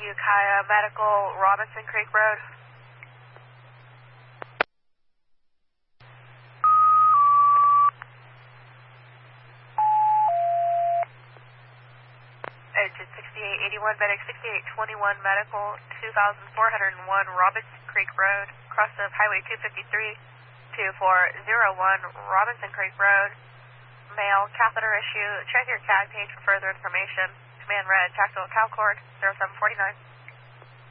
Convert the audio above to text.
Ukiah Medical, Robinson Creek Road. Agent 6881, Medic 6821 Medical, 2401 Robinson Creek Road, cross of Highway 253, 2401 Robinson Creek Road. Male, catheter issue. Check your CAD page for further information. Command red, tactile cow cord, 0749.